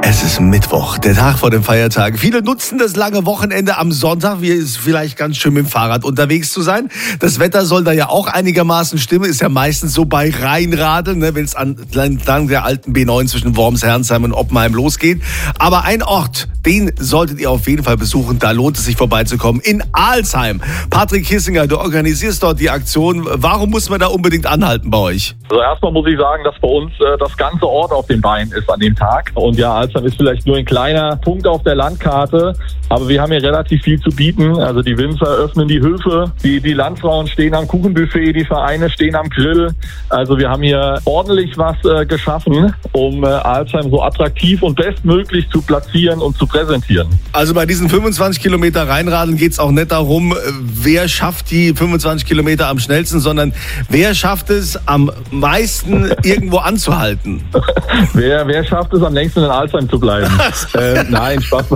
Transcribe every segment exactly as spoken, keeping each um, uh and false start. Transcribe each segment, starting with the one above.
Es ist Mittwoch, der Tag vor dem Feiertag. Viele nutzen das lange Wochenende am Sonntag, wie es vielleicht ganz schön mit dem Fahrrad unterwegs zu sein. Das Wetter soll da ja auch einigermaßen stimmen, ist ja meistens so bei Rheinradeln, ne, wenn es entlang der alten B neun zwischen Worms, Herrnsheim und Oppenheim losgeht. Aber ein Ort, den solltet ihr auf jeden Fall besuchen, da lohnt es sich vorbeizukommen, in Alzheim. Patrick Kissinger, du organisierst dort die Aktion. Warum muss man da unbedingt anhalten bei euch? Also erstmal muss ich sagen, dass bei uns äh, das ganze Ort auf den Beinen ist an dem Tag. Und ja, Alzheim ist vielleicht nur ein kleiner Punkt auf der Landkarte, aber wir haben hier relativ viel zu bieten. Also die Winzer öffnen die Höfe, die, die Landfrauen stehen am Kuchenbuffet, die Vereine stehen am Grill. Also wir haben hier ordentlich was äh, geschaffen, um äh, Alzheim so attraktiv und bestmöglich zu platzieren und zu präsentieren. Also bei diesen fünfundzwanzig Kilometer Rheinradeln geht es auch nicht darum, wer schafft die fünfundzwanzig Kilometer am schnellsten, sondern wer schafft es am meisten irgendwo anzuhalten. wer, wer schafft es am längsten in Alzheim zu bleiben? äh, nein, Spaß.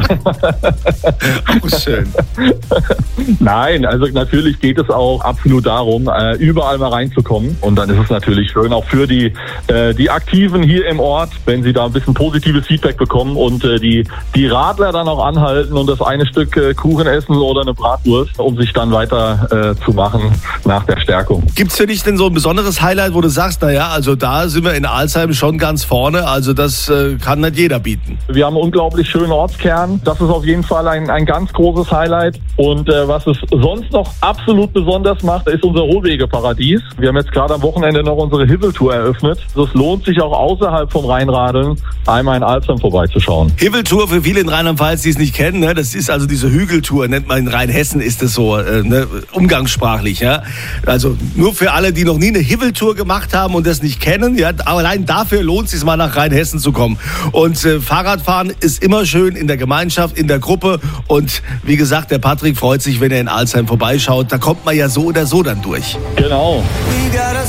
Auch schön. Nein, also natürlich geht es auch absolut darum, äh, überall mal reinzukommen. Und dann ist es natürlich schön, auch für die, äh, die Aktiven hier im Ort, wenn sie da ein bisschen positives Feedback bekommen und äh, die, die Radler dann auch anhalten und das eine Stück äh, Kuchen essen oder eine Bratwurst, um sich dann weiter äh, zu machen nach der Stärkung. Gibt's für dich denn so ein besonderes Highlight, wo du sagst, naja, also da sind wir in Alzheim schon ganz vorne, also das äh, kann nicht jeder bieten? Wir haben einen unglaublich schönen Ortskern. Das ist auf jeden Fall ein, ein ganz großes Highlight. Und äh, was es sonst noch absolut besonders macht, ist unser Hohlwegeparadies. Wir haben jetzt gerade am Wochenende noch unsere Hiveltour eröffnet. Es lohnt sich auch außerhalb vom Rheinradeln einmal in Alzheim vorbeizuschauen. Hiveltour für viele in Rheinland-Pfalz, die es nicht kennen, ne? Das ist also diese Hügeltour, nennt man in Rheinhessen, ist das so, äh, ne? Umgangssprachlich. Ja? Also nur für alle, die noch nie eine Hiveltour gemacht haben und das nicht kennen, ja? Aber allein dafür lohnt es sich mal nach Rheinhessen zu kommen. Und äh, Fahrradfahren ist immer schön in der Gemeinschaft, in der Gruppe. Und wie gesagt, der Patrick freut sich, wenn er in Alzheim vorbeischaut. Da kommt man ja so oder so dann durch. Genau.